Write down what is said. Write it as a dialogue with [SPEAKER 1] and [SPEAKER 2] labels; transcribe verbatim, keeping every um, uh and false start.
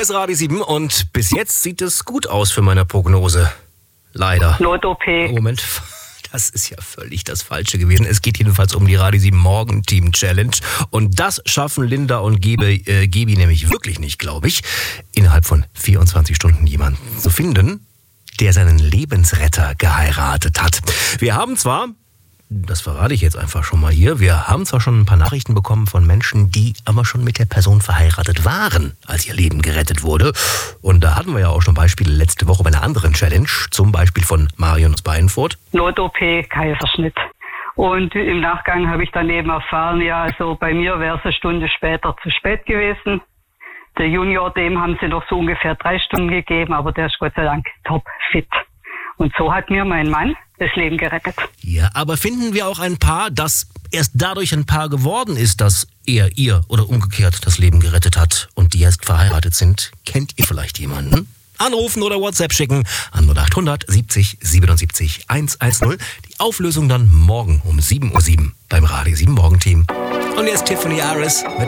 [SPEAKER 1] Hier ist Radio sieben und bis jetzt sieht es gut aus für meine Prognose. Leider.
[SPEAKER 2] Not-O P.
[SPEAKER 1] Moment, das ist ja völlig das Falsche gewesen. Es geht jedenfalls um die Radio sieben Morgen-Team Challenge. Und das schaffen Linda und Gebi, äh, Gebi nämlich wirklich nicht, glaube ich, innerhalb von vierundzwanzig Stunden jemanden zu finden, der seinen Lebensretter geheiratet hat. Wir haben zwar... Das verrate ich jetzt einfach schon mal hier. Wir haben zwar schon ein paar Nachrichten bekommen von Menschen, die aber schon mit der Person verheiratet waren, als ihr Leben gerettet wurde. Und da hatten wir ja auch schon Beispiele letzte Woche bei einer anderen Challenge, zum Beispiel von Marion aus Beinfurt.
[SPEAKER 2] Not-O P, Kaiserschnitt. Und im Nachgang habe ich dann eben erfahren, ja, also bei mir wäre es eine Stunde später zu spät gewesen. Der Junior, dem haben sie noch so ungefähr drei Stunden gegeben, aber der ist Gott sei Dank top fit. Und so hat mir mein Mann das Leben gerettet.
[SPEAKER 1] Ja, aber finden wir auch ein Paar, das erst dadurch ein Paar geworden ist, dass er ihr oder umgekehrt das Leben gerettet hat und die jetzt verheiratet sind? Kennt ihr vielleicht jemanden? Anrufen oder WhatsApp schicken an null acht hundert siebzig siebenundsiebzig hundertzehn. Die Auflösung dann morgen um sieben Uhr sieben beim Radio sieben Morgenteam. Und jetzt Tiffany Harris mit